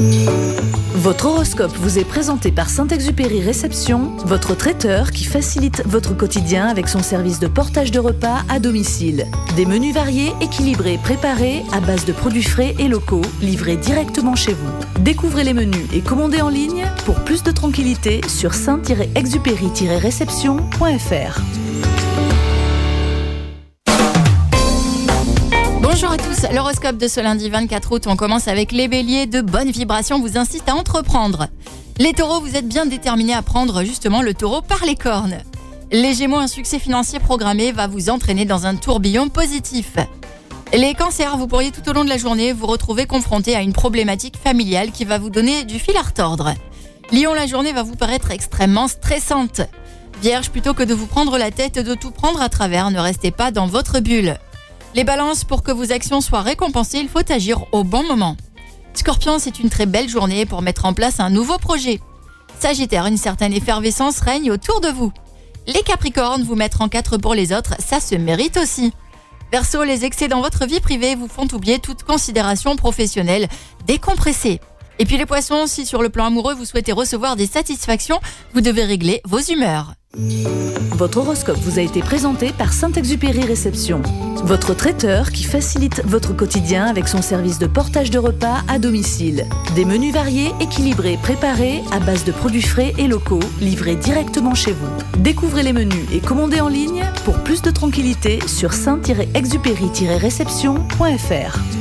Votre horoscope vous est présenté par Saint-Exupéry Réception, votre traiteur qui facilite votre quotidien avec son service de portage de repas à domicile. Des menus variés, équilibrés, préparés à base de produits frais et locaux, livrés directement chez vous. Découvrez les menus et commandez en ligne pour plus de tranquillité sur saint-exupéry-réception.fr. Bonjour à tous, l'horoscope de ce lundi 24 août, on commence avec les béliers. De bonnes vibrations vous incitent à entreprendre. Les taureaux, vous êtes bien déterminés à prendre justement le taureau par les cornes. Les gémeaux, un succès financier programmé va vous entraîner dans un tourbillon positif. Les cancers, vous pourriez tout au long de la journée vous retrouver confrontés à une problématique familiale qui va vous donner du fil à retordre. Lion, la journée va vous paraître extrêmement stressante. Vierge, plutôt que de vous prendre la tête de tout prendre à travers, ne restez pas dans votre bulle. Les balances, pour que vos actions soient récompensées, il faut agir au bon moment. Scorpion, c'est une très belle journée pour mettre en place un nouveau projet. Sagittaire, une certaine effervescence règne autour de vous. Les Capricornes, vous mettre en quatre pour les autres, ça se mérite aussi. Verseau, les excès dans votre vie privée vous font oublier toute considération professionnelle. Décompressez. Et puis les Poissons, si sur le plan amoureux vous souhaitez recevoir des satisfactions, vous devez régler vos humeurs. Votre horoscope vous a été présenté par Saint-Exupéry Réception, votre traiteur qui facilite votre quotidien avec son service de portage de repas à domicile. Des menus variés, équilibrés, préparés à base de produits frais et locaux, livrés directement chez vous. Découvrez les menus et commandez en ligne pour plus de tranquillité sur saint-exupéry-réception.fr.